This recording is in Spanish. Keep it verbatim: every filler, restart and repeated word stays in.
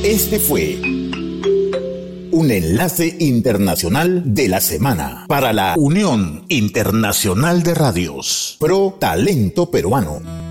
Este fue un enlace internacional de la semana para la Unión Internacional de Radios, Pro Talento Peruano.